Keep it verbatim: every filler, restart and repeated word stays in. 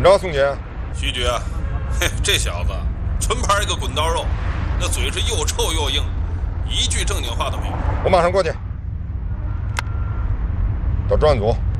么着，宋杰？ 徐局，嘿，这小子纯牌一个滚刀肉，那嘴是又臭又硬，一句正经话都没有。 我马上过去。到专案组。